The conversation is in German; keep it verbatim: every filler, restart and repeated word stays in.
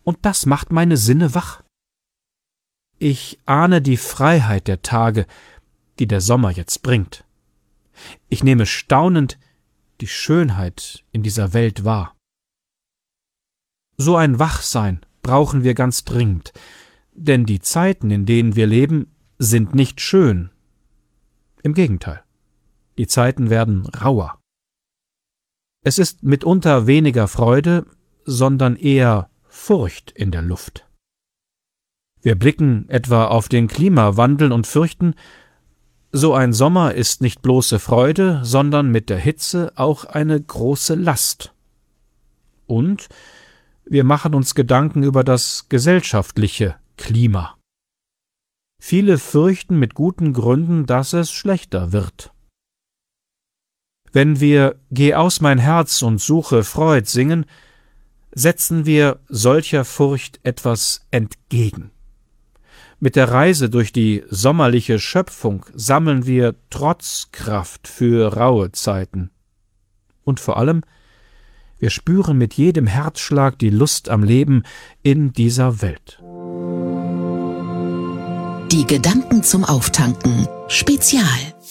und das macht meine Sinne wach. Ich ahne die Freiheit der Tage, die der Sommer jetzt bringt. Ich nehme staunend die Schönheit in dieser Welt wahr. So ein Wachsein brauchen wir ganz dringend, denn die Zeiten, in denen wir leben, sind nicht schön. Im Gegenteil, die Zeiten werden rauer. Es ist mitunter weniger Freude, sondern eher Furcht in der Luft. Wir blicken etwa auf den Klimawandel und fürchten, so ein Sommer ist nicht bloße Freude, sondern mit der Hitze auch eine große Last. Und wir machen uns Gedanken über das gesellschaftliche Klima. Viele fürchten mit guten Gründen, dass es schlechter wird. Wenn wir »Geh aus mein Herz und suche Freud« singen, setzen wir solcher Furcht etwas entgegen. Mit der Reise durch die sommerliche Schöpfung sammeln wir Trotzkraft für raue Zeiten. Und vor allem, wir spüren mit jedem Herzschlag die Lust am Leben in dieser Welt. Die Gedanken zum Auftanken. Spezial.